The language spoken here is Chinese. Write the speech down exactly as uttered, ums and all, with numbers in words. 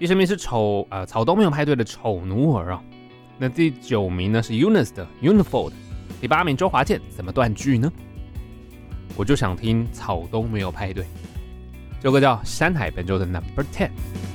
第十名是丑呃草东没有派对的丑奴儿啊。那第九名呢是 Eunice 的 Unifold。第八名周华健怎么断句呢？我就想听草东没有派对。这首歌叫山海本周的 Number Ten。